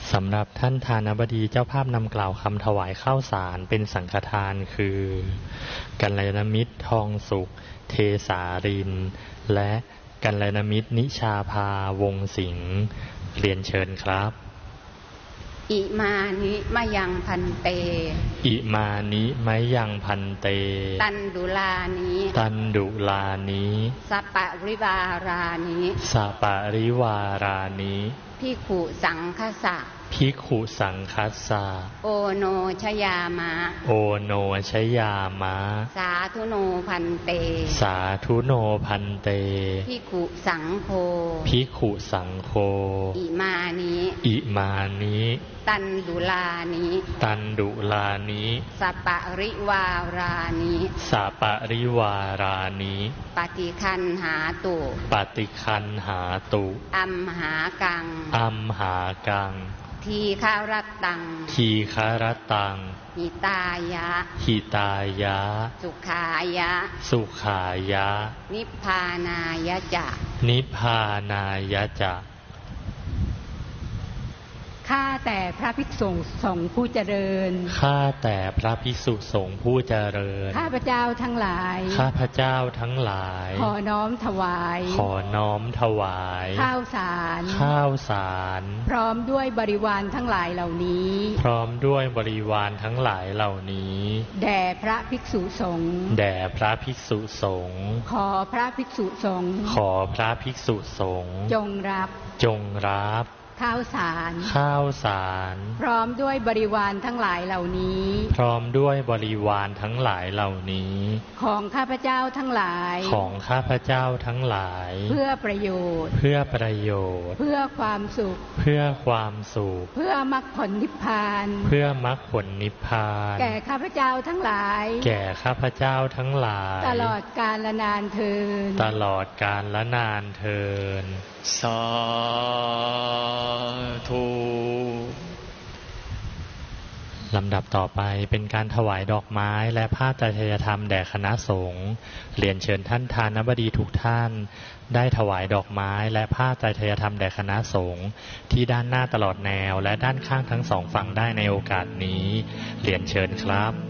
สำหรับท่านทานบดีเจ้าภาพนำกล่าวคำถวายข้าวสารเป็นสังฆทานคือกัลยาณมิตรทองสุขเทสารินและกัลยาณมิตรนิชาภาวงศ์สิงห์เรียนเชิญครับอิมานิมะยังพันเตอิมานิมะยังพันเตตันดุลานิตันดุลานิสัปปะริวารานิสัปปะริวารานิภิกขุสังฆสะภิกขุสังคัสสะโอโนชยามะโอโนชยามะสาธุโนพันเตสาธุโนพันเตภิกขุสังโฆภิกขุสังโฆอิมานิอิมานิตันดุลานิตันดุลานิสัปปะริวารานิสัปปะริวารานิปฏิคันหาตุปฏิคันหาตุอัมหากังอัมหากังทีฆารัตตังทีฆารตังหิตายะหิตายะสุขายะสุขายะนิพพานายะจะนิพพานายะจะข้าแต่พระภิกษุสงฆ์ผู้เจริญข้าแต่พระภิกษุสงฆ์ผู้เจริญข้าพเจ้าทั้งหลายข้าพเจ้าทั้งหลายขอน้อมถวายขอน้อมถวายข้าวสารข้าวสารพร้อมด้วยบริวารทั้งหลายเหล่านี้พร้อมด้วยบริวารทั้งหลายเหล่านี้แด่พระภิกษุสงฆ์แด่พระภิกษุสงฆ์ขอพระภิกษุสงฆ์ขอพระภิกษุสงฆ์จงรับจงรับข้าวสารข้าวสารพร้อมด้วยบริวารทั้งหลายเหล่านี้พร้อมด้วยบริวารทั้งหลายเหล่านี้ของข้าพเจ้าทั้งหลายของข้าพเจ้าทั้งหลายเพื่อประโยชน์เพื่อประโยชน์เพื่อความสุขเพื่อความสุขเพื่อมรรคผลนิพพานเพื่อมรรคผลนิพพานแก่ข้าพเจ้าทั้งหลายแก่ข้าพเจ้าทั้งหลายตลอดกาลนานเทอญตลอดกาลนานเทอญสาธุลำดับต่อไปเป็นการถวายดอกไม้และผ้าไตรยธรรมแด่คณะสงฆ์เรียนเชิญท่านทานบดีทุกท่านได้ถวายดอกไม้และผ้าไตรยธรรมแด่คณะสงฆ์ที่ด้านหน้าตลอดแนวและด้านข้างทั้งสองฝั่งได้ในโอกาสนี้เรียนเชิญครับ